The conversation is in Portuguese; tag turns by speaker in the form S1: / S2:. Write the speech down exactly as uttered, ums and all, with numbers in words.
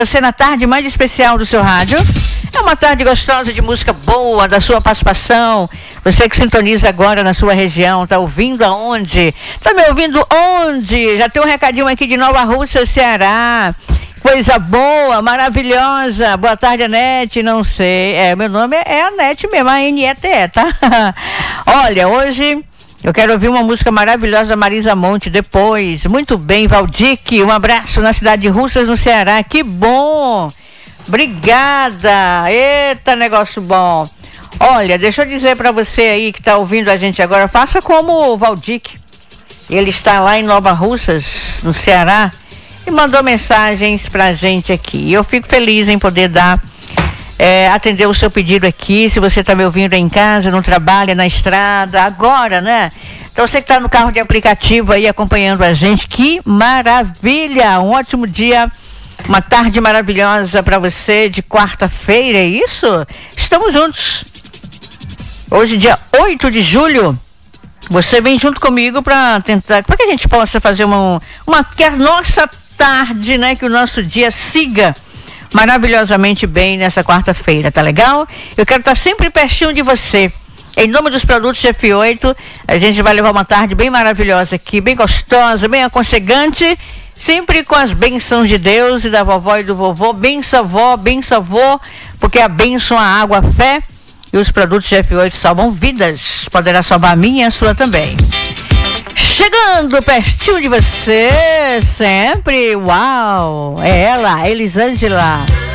S1: Você na tarde mais especial do seu rádio. É uma tarde gostosa de música boa, da sua participação. Você que sintoniza agora na sua região, tá ouvindo aonde? Tá me ouvindo onde? Já tem um recadinho aqui de Nova Russa, Ceará. Coisa boa, maravilhosa. Boa tarde, Anete. Não sei. É, meu nome é Anete mesmo, A N E T E, tá? Olha, hoje eu quero ouvir uma música maravilhosa da Marisa Monte depois. Muito bem, Valdique. Um abraço na cidade de Russas, no Ceará. Que bom! Obrigada! Eita, negócio bom! Olha, deixa eu dizer para você aí que tá ouvindo a gente agora, faça como o Valdique. Ele está lá em Nova Russas, no Ceará, e mandou mensagens pra gente aqui. Eu fico feliz em poder dar, é, atender o seu pedido aqui. Se você tá me ouvindo aí em casa, no trabalho, na estrada, agora, né? Então você que tá no carro de aplicativo aí acompanhando a gente, que maravilha! Um ótimo dia. Uma tarde maravilhosa para você de quarta-feira, é isso? Estamos juntos. Hoje, dia oito de julho. Você vem junto comigo para tentar, para que a gente possa fazer uma, uma que a nossa tarde, né, que o nosso dia siga maravilhosamente bem nessa quarta-feira, tá legal? Eu quero estar sempre pertinho de você. Em nome dos produtos F oito, a gente vai levar uma tarde bem maravilhosa aqui, bem gostosa, bem aconchegante. Sempre com as bênçãos de Deus e da vovó e do vovô. Benção vó, benção vô, porque a bênção, a água, a fé e os produtos F oito salvam vidas. Poderá salvar a minha e a sua também. Chegando pertinho de você, sempre, uau, é ela, Elisângela.